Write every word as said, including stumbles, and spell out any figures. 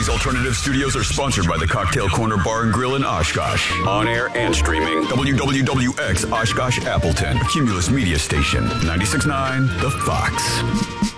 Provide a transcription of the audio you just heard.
These alternative studios are sponsored by the Cocktail Corner Bar and Grill in Oshkosh. On air and streaming. W W W X Oshkosh Appleton. Cumulus Media Station. ninety-six point nine The Fox.